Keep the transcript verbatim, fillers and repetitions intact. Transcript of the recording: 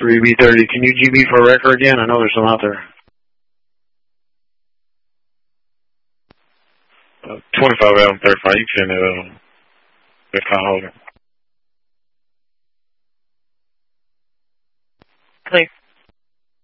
three B thirty. Can you G B for a record again? I know there's some out there. Uh, twenty-five L thirty-five. You can send it. Uh, the car holder. Clear.